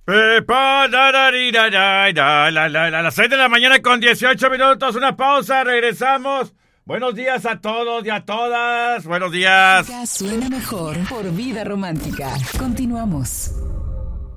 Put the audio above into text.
A las 6 de la mañana con 18 minutos, una pausa, regresamos. Buenos días a todos y a todas. Buenos días. Suena mejor por Vida Romántica. Continuamos.